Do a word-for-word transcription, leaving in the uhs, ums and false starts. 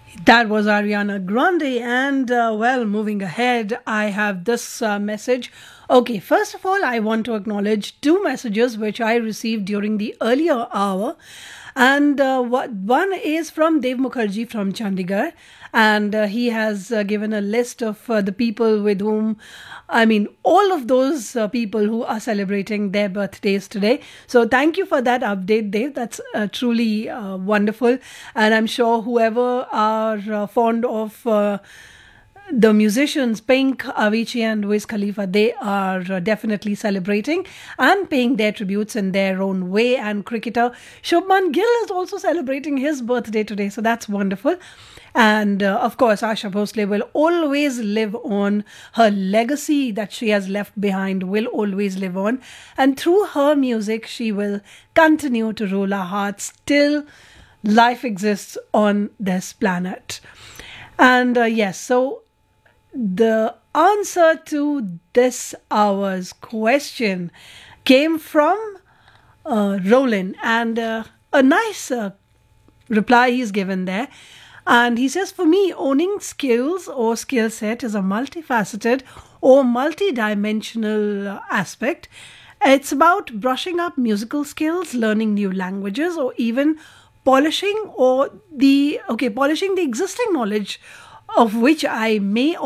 That was Ariana Grande. And uh, well, moving ahead, I have this uh, message. Okay, first of all, I want to acknowledge two messages which I received during the earlier hour. And uh, what one is from Dev Mukherjee from Chandigarh, and uh, he has uh, given a list of uh, the people with whom, I mean, all of those uh, people who are celebrating their birthdays today. So thank you for that update, Dev. That's uh, truly uh, wonderful, and I'm sure whoever are uh, fond of Uh, the musicians Pink, Avicii, and Wiz Khalifa, they are uh, definitely celebrating and paying their tributes in their own way. And cricketer Shubman Gill is also celebrating his birthday today, so that's wonderful. And uh, of course, Asha Bhosle will always live on. Her legacy that she has left behind will always live on. And through her music, she will continue to rule our hearts till life exists on this planet. And uh, yes, so the answer to this hour's question came from uh, Roland, and uh, a nice uh, reply he's given there. And he says, for me, owning skills or skill set is a multifaceted or multi-dimensional uh, aspect. It's about brushing up musical skills, learning new languages, or even polishing or the okay polishing the existing knowledge of which I may